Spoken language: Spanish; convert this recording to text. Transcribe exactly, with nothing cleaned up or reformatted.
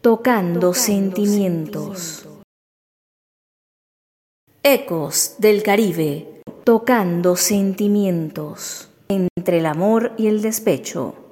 tocando sentimientos. Ecos del Caribe, tocando sentimientos, entre el amor y el despecho.